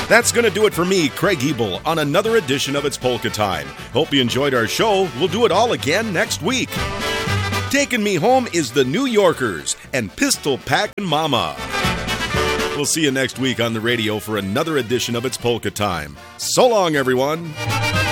That's going to do it for me, Craig Ebel, on another edition of It's Polka Time. Hope you enjoyed our show. We'll do it all again next week. Taking me home is the New Yorkers and Pistol Packin' Mama. We'll see you next week on the radio for another edition of It's Polka Time. So long, everyone.